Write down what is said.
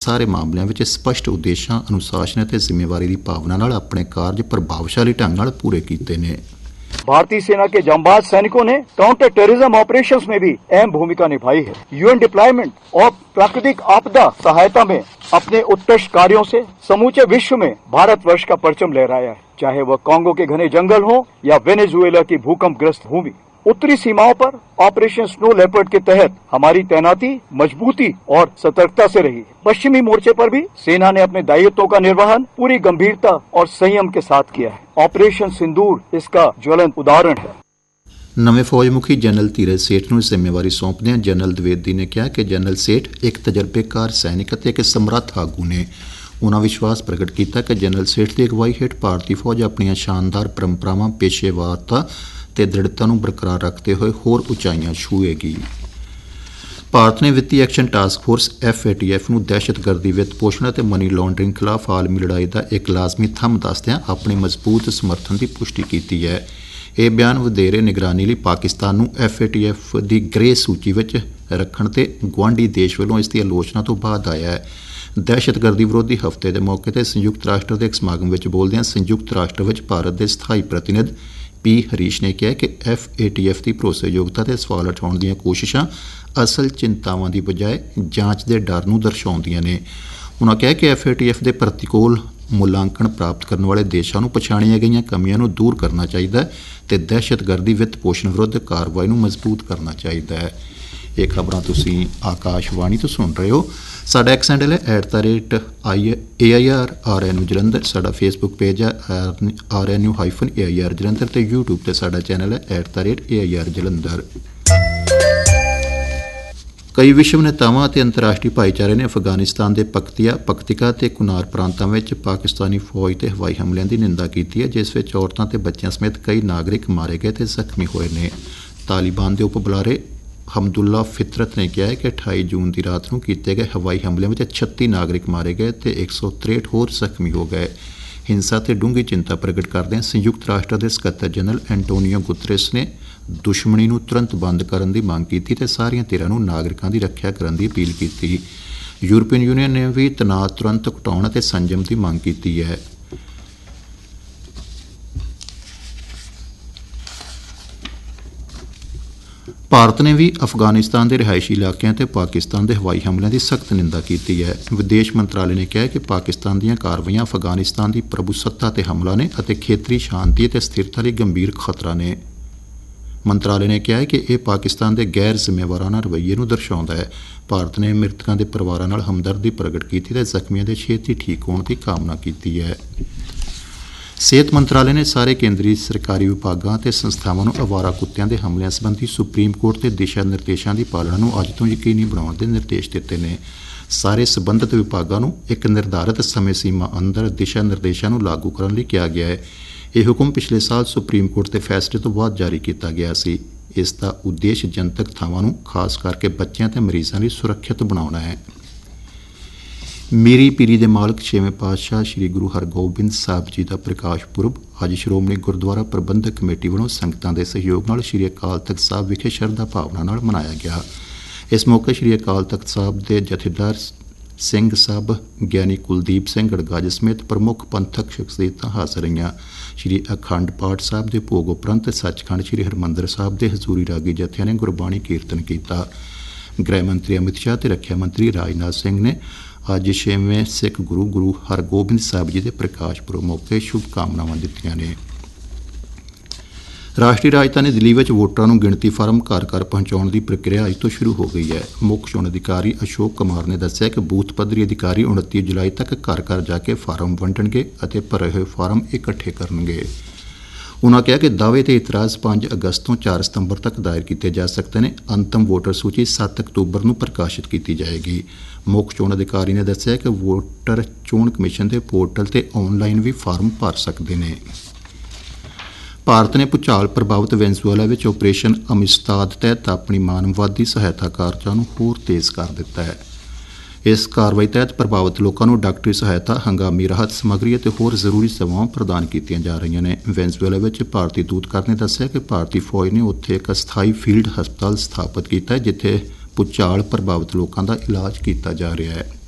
ਸਾਰੇ ਮਾਮਲਿਆਂ ਵਿੱਚ ਸਪਸ਼ਟ ਉਦੇਸ਼ਾਂ, ਅਨੁਸ਼ਾਸਨ ਅਤੇ ਜ਼ਿੰਮੇਵਾਰੀ ਦੀ ਭਾਵਨਾ ਨਾਲ ਆਪਣੇ ਕਾਰਜ ਪ੍ਰਭਾਵਸ਼ਾਲੀ ਢੰਗ ਨਾਲ ਪੂਰੇ ਕੀਤੇ ਨੇ। भारतीय सेना के जांबाज सैनिकों ने काउंटर टेररिज्म ऑपरेशंस में भी अहम भूमिका निभाई है। यूएन डिप्लॉयमेंट और प्राकृतिक आपदा सहायता में अपने उत्कृष्ट कार्यों से समूचे विश्व में भारतवर्ष का परचम लहराया है, चाहे वह कांगो के घने जंगल हो या वेनेजुएला की भूकंपग्रस्त भूमि। उत्तरी सीमाओं पर ऑपरेशन स्नो लेपर्ड के तहत हमारी तैनाती मजबूती और सतर्कता से रही। पश्चिमी मोर्चे पर भी सेना ने अपने दायित्वों का निर्वहन पूरी गंभीरता और संयम के साथ किया है। ऑपरेशन सिंदूर इसका ज्वलंत उदाहरण है। नवे फौज मुखी जनरल धीरज सेठ ਨੂੰ ਜ਼ਿੰਮੇਵਾਰੀ ਸੌਂਪਦਿਆਂ ਜਨਰਲ द्विवेदी ਨੇ ਕਿਹਾ ਕਿ ਜਨਰਲ ਸੇਠ ਇੱਕ ਤਜਰਬੇਕਾਰ ਸੈਨਿਕ ਅਤੇ ਇੱਕ ਸਮਰੱਥ ਆਗੂ ਨੇ। ਉਨ੍ਹਾਂ ਵਿਸ਼ਵਾਸ ਪ੍ਰਗਟ ਕੀਤਾ ਕਿ ਜਨਰਲ ਸੇਠ ਦੀ ਅਗਵਾਈ ਹੇਠ ਭਾਰਤੀ ਫੌਜ ਆਪਣੀਆਂ ਸ਼ਾਨਦਾਰ ਪਰੰਪਰਾਵਾਂ, ਪੇਸ਼ੇਵਾਰਤਾ ਤੇ ਦ੍ਰਿੜਤਾ ਨੂੰ ਬਰਕਰਾਰ ਰੱਖਦੇ ਹੋਏ ਹੋਰ ਉਚਾਈਆਂ ਛੂਹੇਗੀ। ਭਾਰਤ ਨੇ ਵਿੱਤੀ ਐਕਸ਼ਨ ਟਾਸਕ ਫੋਰਸ FATF ਨੂੰ ਦਹਿਸ਼ਤਗਰਦੀ, ਵਿੱਤ ਪੋਸ਼ਣ ਅਤੇ ਮਨੀ ਲਾਂਡਰਿੰਗ ਖਿਲਾਫ ਆਲਮੀ ਲੜਾਈ ਦਾ ਇੱਕ ਲਾਜ਼ਮੀ ਥੰਮ ਦੱਸਦਿਆਂ ਆਪਣੀ ਮਜ਼ਬੂਤ ਸਮਰਥਨ ਦੀ ਪੁਸ਼ਟੀ ਕੀਤੀ ਹੈ। ਇਹ ਬਿਆਨ ਵਧੇਰੇ ਨਿਗਰਾਨੀ ਲਈ ਪਾਕਿਸਤਾਨ ਨੂੰ FATF ਦੀ ਗ੍ਰੇ ਸੂਚੀ ਵਿੱਚ ਰੱਖਣ ਤੇ ਗੁਆਂਢੀ ਦੇਸ਼ ਵੱਲੋਂ ਇਸ ਦੀ ਆਲੋਚਨਾ ਤੋਂ ਬਾਅਦ ਆਇਆ ਹੈ। ਦਹਿਸ਼ਤਗਰਦੀ ਵਿਰੋਧੀ ਹਫ਼ਤੇ ਦੇ ਮੌਕੇ 'ਤੇ ਸੰਯੁਕਤ ਰਾਸ਼ਟਰ ਦੇ ਇੱਕ ਸਮਾਗਮ ਵਿੱਚ ਬੋਲਦਿਆਂ ਸੰਯੁਕਤ ਰਾਸ਼ਟਰ ਵਿੱਚ ਭਾਰਤ ਦੇ ਸਥਾਈ ਪ੍ਰਤੀਨਿਧ P. ਹਰੀਸ਼ ਨੇ ਕਿਹਾ ਕਿ FATF ਦੀ ਭਰੋਸੇਯੋਗਤਾ 'ਤੇ ਸਵਾਲ ਉਠਾਉਣ ਦੀਆਂ ਕੋਸ਼ਿਸ਼ਾਂ ਅਸਲ ਚਿੰਤਾਵਾਂ ਦੀ ਬਜਾਏ ਜਾਂਚ ਦੇ ਡਰ ਨੂੰ ਦਰਸਾਉਂਦੀਆਂ ਨੇ। ਉਨ੍ਹਾਂ ਕਿਹਾ ਕਿ FATF ਦੇ ਪ੍ਰਤੀਕੂਲ ਮੁਲਾਂਕਣ ਪ੍ਰਾਪਤ ਕਰਨ ਵਾਲੇ ਦੇਸ਼ਾਂ ਨੂੰ ਪਛਾਣੀਆਂ ਗਈਆਂ ਕਮੀਆਂ ਨੂੰ ਦੂਰ ਕਰਨਾ ਚਾਹੀਦਾ ਹੈ ਅਤੇ ਦਹਿਸ਼ਤਗਰਦੀ, ਵਿੱਤ ਪੋਸ਼ਣ ਵਿਰੁੱਧ ਕਾਰਵਾਈ ਨੂੰ ਮਜ਼ਬੂਤ ਕਰਨਾ ਚਾਹੀਦਾ ਹੈ। ਇਹ ਖਬਰਾਂ ਤੁਸੀਂ ਆਕਾਸ਼ਵਾਣੀ ਤੋਂ ਸੁਣ ਰਹੇ ਹੋ। ਸਾਡਾ ਐਕਸ ਹੈਂਡਲ ਹੈ @AIRRNU ਜਲੰਧਰ। ਸਾਡਾ ਫੇਸਬੁੱਕ ਪੇਜ ਹੈ RNU-AIR ਜਲੰਧਰ ਅਤੇ YouTube 'ਤੇ ਸਾਡਾ ਚੈਨਲ ਹੈ @AIR ਜਲੰਧਰ। ਕਈ ਵਿਸ਼ਵ ਨੇਤਾਵਾਂ ਅਤੇ ਅੰਤਰਰਾਸ਼ਟਰੀ ਭਾਈਚਾਰੇ ਨੇ ਅਫਗਾਨਿਸਤਾਨ ਦੇ ਪਖਤੀਕਾ ਅਤੇ ਕੁਨਾਰ ਪ੍ਰਾਂਤਾਂ ਵਿੱਚ ਪਾਕਿਸਤਾਨੀ ਫੌਜ 'ਤੇ ਹਵਾਈ ਹਮਲਿਆਂ ਦੀ ਨਿੰਦਾ ਕੀਤੀ ਹੈ, ਜਿਸ ਵਿੱਚ ਔਰਤਾਂ ਅਤੇ ਬੱਚਿਆਂ ਸਮੇਤ ਕਈ ਨਾਗਰਿਕ ਮਾਰੇ ਗਏ ਅਤੇ ਜ਼ਖਮੀ ਹੋਏ ਨੇ। ਤਾਲਿਬਾਨ ਦੇ ਉਪ ਬੁਲਾਰੇ ਹਮਦੁੱਲਾ ਫਿਤਰਤ ਨੇ ਕਿਹਾ ਹੈ ਕਿ 28 ਜੂਨ ਦੀ ਰਾਤ ਨੂੰ ਕੀਤੇ ਗਏ ਹਵਾਈ ਹਮਲਿਆਂ ਵਿੱਚ 36 ਨਾਗਰਿਕ ਮਾਰੇ ਗਏ ਅਤੇ 163 ਹੋਰ ਜ਼ਖਮੀ ਹੋ ਗਏ। ਹਿੰਸਾ 'ਤੇ ਡੂੰਘੀ ਚਿੰਤਾ ਪ੍ਰਗਟ ਕਰਦਿਆਂ ਸੰਯੁਕਤ ਰਾਸ਼ਟਰ ਦੇ ਸਕੱਤਰ ਜਨਰਲ ਐਂਟੋਨੀਓ ਗੁਤਰੇਸ ਨੇ ਦੁਸ਼ਮਣੀ ਨੂੰ ਤੁਰੰਤ ਬੰਦ ਕਰਨ ਦੀ ਮੰਗ ਕੀਤੀ ਅਤੇ ਸਾਰੀਆਂ ਧਿਰਾਂ ਨੂੰ ਨਾਗਰਿਕਾਂ ਦੀ ਰੱਖਿਆ ਕਰਨ ਦੀ ਅਪੀਲ ਕੀਤੀ। ਯੂਰਪੀਅਨ ਯੂਨੀਅਨ ਨੇ ਵੀ ਤਣਾਅ ਤੁਰੰਤ ਘਟਾਉਣ ਅਤੇ ਸੰਜਮ ਦੀ ਮੰਗ ਕੀਤੀ ਹੈ। ਭਾਰਤ ਨੇ ਵੀ ਅਫਗਾਨਿਸਤਾਨ ਦੇ ਰਿਹਾਇਸ਼ੀ ਇਲਾਕਿਆਂ 'ਤੇ ਪਾਕਿਸਤਾਨ ਦੇ ਹਵਾਈ ਹਮਲਿਆਂ ਦੀ ਸਖਤ ਨਿੰਦਾ ਕੀਤੀ ਹੈ। ਵਿਦੇਸ਼ ਮੰਤਰਾਲੇ ਨੇ ਕਿਹਾ ਕਿ ਪਾਕਿਸਤਾਨ ਦੀਆਂ ਕਾਰਵਾਈਆਂ ਅਫਗਾਨਿਸਤਾਨ ਦੀ ਪ੍ਰਭੂਸੱਤਾ 'ਤੇ ਹਮਲਾ ਨੇ ਅਤੇ ਖੇਤਰੀ ਸ਼ਾਂਤੀ ਅਤੇ ਸਥਿਰਤਾ ਲਈ ਗੰਭੀਰ ਖਤਰਾ ਨੇ। ਮੰਤਰਾਲੇ ਨੇ ਕਿਹਾ ਕਿ ਇਹ ਪਾਕਿਸਤਾਨ ਦੇ ਗੈਰ ਜ਼ਿੰਮੇਵਾਰਾਨਾ ਰਵੱਈਏ ਨੂੰ ਦਰਸਾਉਂਦਾ ਹੈ। ਭਾਰਤ ਨੇ ਮ੍ਰਿਤਕਾਂ ਦੇ ਪਰਿਵਾਰਾਂ ਨਾਲ ਹਮਦਰਦੀ ਪ੍ਰਗਟ ਕੀਤੀ ਅਤੇ ਜ਼ਖਮੀਆਂ ਦੇ ਛੇਤੀ ਠੀਕ ਹੋਣ ਦੀ ਕਾਮਨਾ ਕੀਤੀ ਹੈ। ਸਿਹਤ ਮੰਤਰਾਲੇ ਨੇ ਸਾਰੇ ਕੇਂਦਰੀ ਸਰਕਾਰੀ ਵਿਭਾਗਾਂ ਅਤੇ ਸੰਸਥਾਵਾਂ ਨੂੰ ਅਵਾਰਾ ਕੁੱਤਿਆਂ ਦੇ ਹਮਲਿਆਂ ਸੰਬੰਧੀ ਸੁਪਰੀਮ ਕੋਰਟ ਦੇ ਦਿਸ਼ਾ ਨਿਰਦੇਸ਼ਾਂ ਦੀ ਪਾਲਣਾ ਨੂੰ ਅੱਜ ਤੋਂ ਯਕੀਨੀ ਬਣਾਉਣ ਦੇ ਨਿਰਦੇਸ਼ ਦਿੱਤੇ ਨੇ। ਸਾਰੇ ਸਬੰਧਤ ਵਿਭਾਗਾਂ ਨੂੰ ਇੱਕ ਨਿਰਧਾਰਤ ਸਮੇਂ ਸੀਮਾ ਅੰਦਰ ਦਿਸ਼ਾ ਨਿਰਦੇਸ਼ਾਂ ਨੂੰ ਲਾਗੂ ਕਰਨ ਲਈ ਕਿਹਾ ਗਿਆ ਹੈ। ਇਹ ਹੁਕਮ ਪਿਛਲੇ ਸਾਲ ਸੁਪਰੀਮ ਕੋਰਟ ਦੇ ਫੈਸਲੇ ਤੋਂ ਬਾਅਦ ਜਾਰੀ ਕੀਤਾ ਗਿਆ ਸੀ। ਇਸ ਦਾ ਉਦੇਸ਼ ਜਨਤਕ ਥਾਵਾਂ ਨੂੰ ਖਾਸ ਕਰਕੇ ਬੱਚਿਆਂ ਅਤੇ ਮਰੀਜ਼ਾਂ ਲਈ ਸੁਰੱਖਿਅਤ ਬਣਾਉਣਾ ਹੈ। ਮੀਰੀ ਪੀਰੀ ਦੇ ਮਾਲਕ 6ਵੇਂ ਪਾਤਸ਼ਾਹ ਸ੍ਰੀ ਗੁਰੂ ਹਰਗੋਬਿੰਦ ਸਾਹਿਬ ਜੀ ਦਾ ਪ੍ਰਕਾਸ਼ ਪੁਰਬ ਅੱਜ ਸ਼੍ਰੋਮਣੀ ਗੁਰਦੁਆਰਾ ਪ੍ਰਬੰਧਕ ਕਮੇਟੀ ਵੱਲੋਂ ਸੰਗਤਾਂ ਦੇ ਸਹਿਯੋਗ ਨਾਲ ਸ੍ਰੀ ਅਕਾਲ ਤਖ਼ਤ ਸਾਹਿਬ ਵਿਖੇ ਸ਼ਰਧਾ ਭਾਵਨਾ ਨਾਲ ਮਨਾਇਆ ਗਿਆ। ਇਸ ਮੌਕੇ ਸ੍ਰੀ ਅਕਾਲ ਤਖ਼ਤ ਸਾਹਿਬ ਦੇ ਜਥੇਦਾਰ ਸਿੰਘ ਸਾਹਿਬ, ਗਿਆਨੀ ਕੁਲਦੀਪ ਸਿੰਘ ਗੜਗਾਜ ਸਮੇਤ ਪ੍ਰਮੁੱਖ ਪੰਥਕ ਸ਼ਖਸੀਅਤਾਂ ਹਾਜ਼ਰ ਰਹੀਆਂ। ਸ੍ਰੀ ਅਖੰਡ ਪਾਠ ਸਾਹਿਬ ਦੇ ਭੋਗ ਉਪਰੰਤ ਸੱਚਖੰਡ ਸ੍ਰੀ ਹਰਿਮੰਦਰ ਸਾਹਿਬ ਦੇ ਹਜ਼ੂਰੀ ਰਾਗੀ ਜਥਿਆਂ ਨੇ ਗੁਰਬਾਣੀ ਕੀਰਤਨ ਕੀਤਾ। ਗ੍ਰਹਿ ਮੰਤਰੀ ਅਮਿਤ ਸ਼ਾਹ ਅਤੇ ਰੱਖਿਆ ਮੰਤਰੀ ਰਾਜਨਾਥ ਸਿੰਘ ਨੇ ਅੱਜ 6ਵੇਂ ਸਿੱਖ ਗੁਰੂ ਹਰਗੋਬਿੰਦ ਸਾਹਿਬ ਜੀ ਦੇ ਪ੍ਰਕਾਸ਼ ਪੁਰਬ ਮੌਕੇ ਸ਼ੁਭ ਕਾਮਨਾਵਾਂ ਦਿੱਤੀਆਂ ਨੇ। ਰਾਸ਼ਟਰੀ ਰਾਜਧਾਨੀ ਦਿੱਲੀ ਵਿੱਚ ਵੋਟਰਾਂ ਨੂੰ ਗਿਣਤੀ ਫਾਰਮ ਘਰ ਘਰ ਪਹੁੰਚਾਉਣ ਦੀ ਪ੍ਰਕਿਰਿਆ ਅੱਜ ਤੋਂ ਸ਼ੁਰੂ ਹੋ ਗਈ ਹੈ। ਮੁੱਖ ਚੋਣ ਅਧਿਕਾਰੀ ਅਸ਼ੋਕ ਕੁਮਾਰ ਨੇ ਦੱਸਿਆ ਕਿ ਬੂਥ ਪੱਧਰੀ ਅਧਿਕਾਰੀ 29 ਜੁਲਾਈ ਤੱਕ ਘਰ ਘਰ ਜਾ ਕੇ ਫਾਰਮ ਵੰਡਣਗੇ ਅਤੇ ਭਰੇ ਹੋਏ ਫਾਰਮ ਇਕੱਠੇ ਕਰਨਗੇ। ਉਨ੍ਹਾਂ ਕਿਹਾ ਕਿ ਦਾਅਵੇ ਤੇ ਇਤਰਾਜ਼ 5 ਅਗਸਤ ਤੋਂ 4 ਸਤੰਬਰ ਤੱਕ ਦਾਇਰ ਕੀਤੇ ਜਾ ਸਕਦੇ ਨੇ। ਅੰਤਮ ਵੋਟਰ ਸੂਚੀ 7 ਅਕਤੂਬਰ ਨੂੰ ਪ੍ਰਕਾਸ਼ਿਤ ਕੀਤੀ ਜਾਏਗੀ। ਮੁੱਖ ਚੋਣ ਅਧਿਕਾਰੀ ਨੇ ਦੱਸਿਆ ਕਿ ਵੋਟਰ ਚੋਣ ਕਮਿਸ਼ਨ ਦੇ ਪੋਰਟਲ 'ਤੇ ਆਨਲਾਈਨ ਵੀ ਫਾਰਮ ਭਰ ਸਕਦੇ ਨੇ। ਭਾਰਤ ਨੇ ਭੂਚਾਲ ਪ੍ਰਭਾਵਿਤ ਵੈਨਜ਼ੂਏਲਾ ਵਿੱਚ ਆਪਰੇਸ਼ਨ ਅਮਿਸਤਾਦ ਤਹਿਤ ਆਪਣੀ ਮਾਨਵਵਾਦੀ ਸਹਾਇਤਾ ਕਾਰਜਾਂ ਨੂੰ ਹੋਰ ਤੇਜ਼ ਕਰ ਦਿੱਤਾ ਹੈ। ਇਸ ਕਾਰਵਾਈ ਤਹਿਤ ਪ੍ਰਭਾਵਿਤ ਲੋਕਾਂ ਨੂੰ ਡਾਕਟਰੀ ਸਹਾਇਤਾ, ਹੰਗਾਮੀ ਰਾਹਤ ਸਮੱਗਰੀ ਅਤੇ ਹੋਰ ਜ਼ਰੂਰੀ ਸੇਵਾਵਾਂ ਪ੍ਰਦਾਨ ਕੀਤੀਆਂ ਜਾ ਰਹੀਆਂ ਨੇ। ਵੈਨਜ਼ੂਏਲਾ ਵਿੱਚ ਭਾਰਤੀ ਦੂਤਘਰ ਨੇ ਦੱਸਿਆ ਕਿ ਭਾਰਤੀ ਫੌਜ ਨੇ ਉੱਥੇ ਇੱਕ ਅਸਥਾਈ ਫੀਲਡ ਹਸਪਤਾਲ ਸਥਾਪਿਤ ਕੀਤਾ ਹੈ, ਜਿੱਥੇ ਭੂਚਾਲ ਪ੍ਰਭਾਵਿਤ ਲੋਕਾਂ ਦਾ ਇਲਾਜ ਕੀਤਾ ਜਾ ਰਿਹਾ ਹੈ।